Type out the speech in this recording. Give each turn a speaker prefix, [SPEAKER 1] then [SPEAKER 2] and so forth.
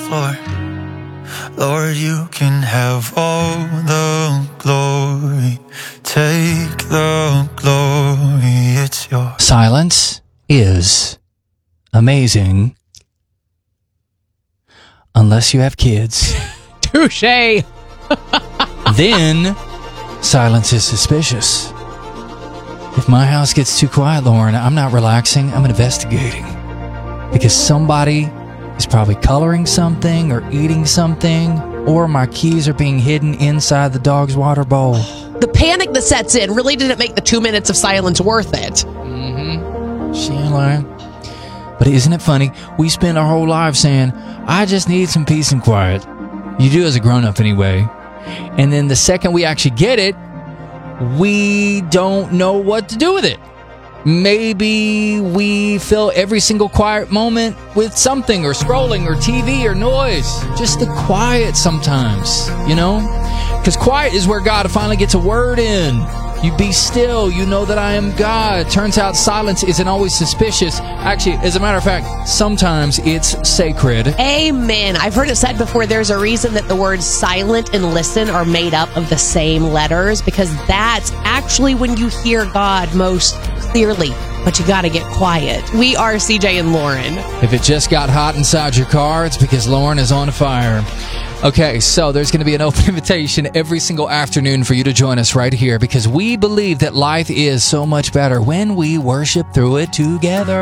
[SPEAKER 1] floor. Lord, you can have all the glory. Take the glory, it's yours.
[SPEAKER 2] Silence is amazing unless you have kids.
[SPEAKER 3] Touché.
[SPEAKER 2] Then silence is suspicious. If my house gets too quiet, Lauren, I'm not relaxing, I'm investigating. Because somebody is probably coloring something or eating something, or my keys are being hidden inside the dog's water bowl.
[SPEAKER 3] The panic that sets in really didn't make the 2 minutes of silence worth it.
[SPEAKER 2] She ain't lying. But isn't it funny? We spend our whole lives saying, I just need some peace and quiet. You do as a grown-up anyway. And then the second we actually get it, we don't know what to do with it. Maybe we fill every single quiet moment with something, or scrolling, or TV, or noise. Just the quiet sometimes, you know? Because quiet is where God finally gets a word in. You be still, you know that I am God. Turns out silence isn't always suspicious. Actually, as a matter of fact, sometimes it's sacred.
[SPEAKER 3] Amen. I've heard it said before, there's a reason that the words silent and listen are made up of the same letters, because that's actually when you hear God most clearly. But you gotta get quiet. We are CJ and Lauren.
[SPEAKER 2] If it just got hot inside your car, it's because Lauren is on fire. Okay, so there's going to be an open invitation every single afternoon for you to join us right here, because we believe that life is so much better when we worship through it together.